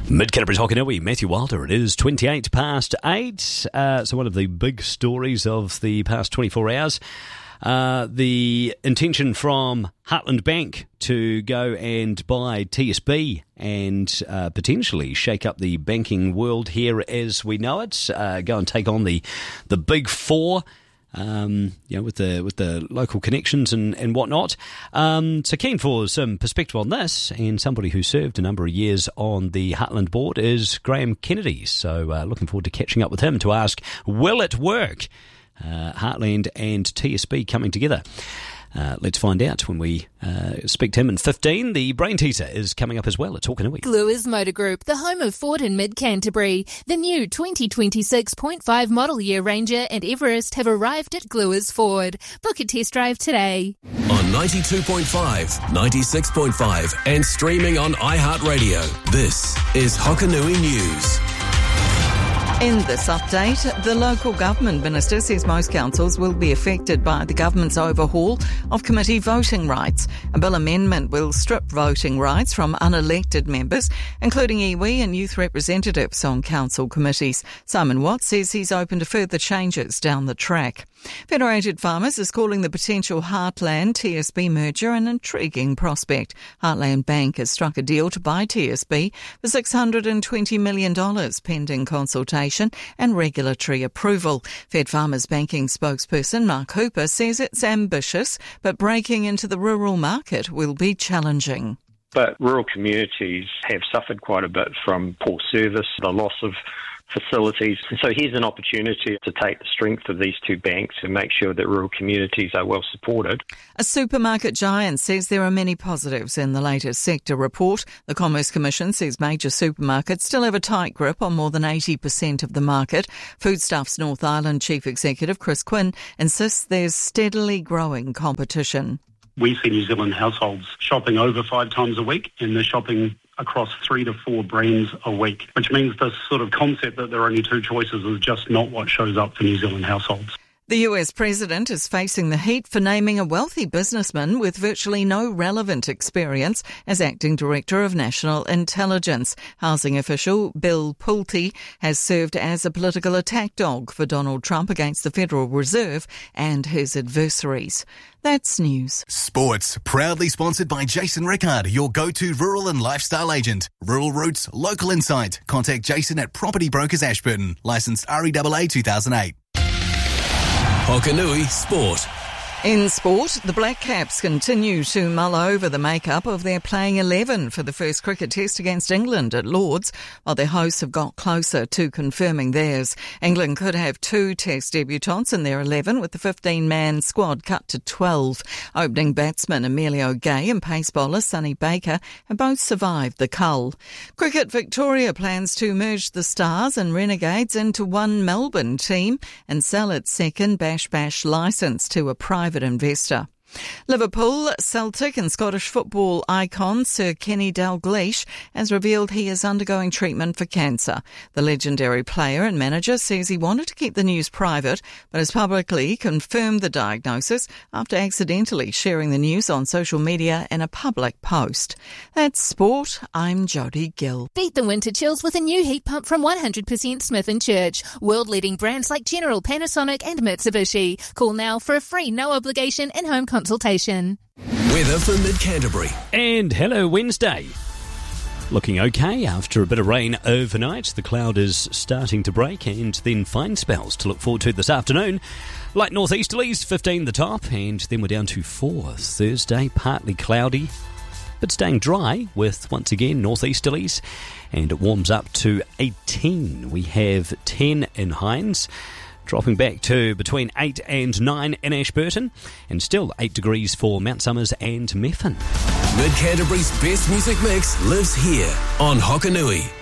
Mid-Canterbury's Hokanui, Matthew Wilder. It is 28 past 8. So one of the big stories of the past 24 hours, the intention from Heartland Bank to go and buy TSB and potentially shake up the banking world here as we know it, go and take on the big four. With the local connections and whatnot. So keen for some perspective on this, and somebody who served a number of years on the Heartland board is Graham Kennedy. So looking forward to catching up with him to ask, will it work? Heartland and TSB coming together. Let's find out when we speak to him in 15. The brain teaser is coming up as well at Hokanui. Gluers Motor Group, the home of Ford in Mid-Canterbury. The new 2026.5 model year Ranger and Everest have arrived at Gluers Ford. Book a test drive today. On 92.5, 96.5 and streaming on iHeartRadio. This is Hokanui News. In this update, the local government minister says most councils will be affected by the government's overhaul of committee voting rights. A bill amendment will strip voting rights from unelected members, including iwi and youth representatives on council committees. Simon Watts says he's open to further changes down the track. Federated Farmers is calling the potential Heartland TSB merger an intriguing prospect. Heartland Bank has struck a deal to buy TSB for $620 million pending consultation and regulatory approval. Fed Farmers Banking spokesperson Mark Hooper says it's ambitious, but breaking into the rural market will be challenging. But rural communities have suffered quite a bit from poor service, the loss of facilities. And so here's an opportunity to take the strength of these two banks and make sure that rural communities are well supported. A supermarket giant says there are many positives in the latest sector report. The Commerce Commission says major supermarkets still have a tight grip on more than 80% of the market. Foodstuffs North Island Chief Executive Chris Quinn insists there's steadily growing competition. We see New Zealand households shopping over 5 times a week, and they're shopping across 3 to 4 brands a week, which means this sort of concept that there are only 2 choices is just not what shows up for New Zealand households. The US president is facing the heat for naming a wealthy businessman with virtually no relevant experience as acting director of national intelligence. Housing official Bill Pulte has served as a political attack dog for Donald Trump against the Federal Reserve and his adversaries. That's news. Sports, proudly sponsored by Jason Rickard, your go-to rural and lifestyle agent. Rural Roots, local insight. Contact Jason at Property Brokers Ashburton. Licensed REAA 2008. Hokanui Sport. In sport, the Black Caps continue to mull over the makeup of their playing 11 for the first cricket test against England at Lords, while their hosts have got closer to confirming theirs. England could have 2 test debutants in their 11, with the 15-man squad cut to 12. Opening batsman Emilio Gay and pace bowler Sonny Baker have both survived the cull. Cricket Victoria plans to merge the Stars and Renegades into one Melbourne team and sell its second Bash licence to a private investor. Liverpool, Celtic and Scottish football icon Sir Kenny Dalglish has revealed he is undergoing treatment for cancer. The legendary player and manager says he wanted to keep the news private, but has publicly confirmed the diagnosis after accidentally sharing the news on social media in a public post. That's sport. I'm Jodie Gill. Beat the winter chills with a new heat pump from 100% Smith & Church. World-leading brands like General, Panasonic and Mitsubishi. Call now for a free no-obligation in-home consultation. Weather for Mid-Canterbury. And hello Wednesday. Looking okay after a bit of rain overnight. The cloud is starting to break and then fine spells to look forward to this afternoon. Light northeasterlies, 15 the top, and then we're down to 4. Thursday, partly cloudy, but staying dry with, once again, northeasterlies, and it warms up to 18. We have 10 in Hinds, dropping back to between 8 and 9 in Ashburton, and still 8 degrees for Mount Somers and Methven. Mid-Canterbury's best music mix lives here on Hokanui.